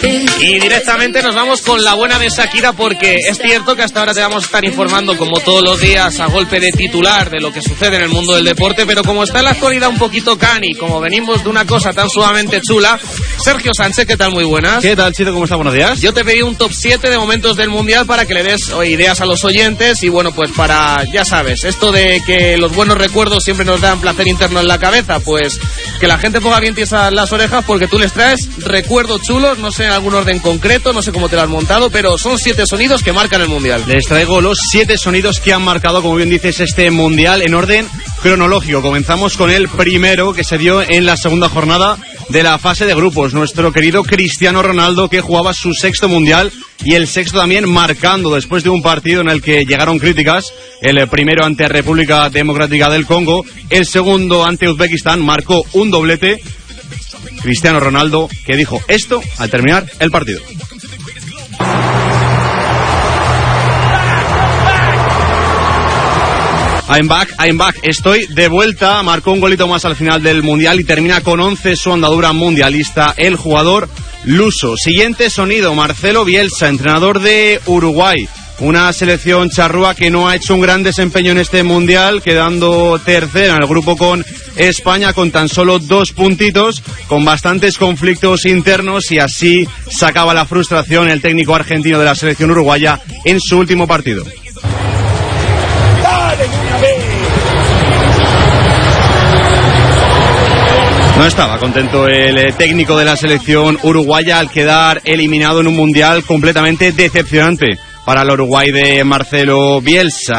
Y directamente nos vamos con la buena de Shakira, porque es cierto que hasta ahora te vamos a estar informando como todos los días a golpe de titular de lo que sucede en el mundo del deporte, pero como está en la actualidad un poquito cani, como venimos de una cosa tan sumamente chula, Sergio Sánchez, ¿qué tal? Muy buenas. ¿Qué tal, Chito? ¿Cómo está? Buenos días. Yo te pedí un top 7 de momentos del Mundial para que le des ideas a los oyentes y bueno, pues para, ya sabes, esto de que los buenos recuerdos siempre nos dan placer interno en la cabeza, pues que la gente ponga bien tiesas las orejas porque tú les traes recuerdos chulos, no sé en algún orden concreto, no sé cómo te lo has montado, pero son 7 sonidos que marcan el Mundial. Les traigo los 7 sonidos que han marcado, como bien dices, este Mundial en orden cronológico. Comenzamos con el primero que se dio en la segunda jornada de la fase de grupos. Nuestro querido Cristiano Ronaldo, que jugaba su 6º Mundial y el 6º también marcando después de un partido en el que llegaron críticas. El primero ante República Democrática del Congo, el segundo ante Uzbekistán, marcó un doblete. Cristiano Ronaldo, que dijo esto al terminar el partido. I'm back, estoy de vuelta. Marcó un golito más al final del Mundial y termina con 11 su andadura mundialista el jugador luso. Siguiente sonido, Marcelo Bielsa, entrenador de Uruguay. Una selección charrúa que no ha hecho un gran desempeño en este Mundial, quedando tercera en el grupo con España con tan solo 2 puntitos, con bastantes conflictos internos, y así sacaba la frustración el técnico argentino de la selección uruguaya en su último partido. No estaba contento el técnico de la selección uruguaya al quedar eliminado en un Mundial completamente decepcionante para el Uruguay de Marcelo Bielsa.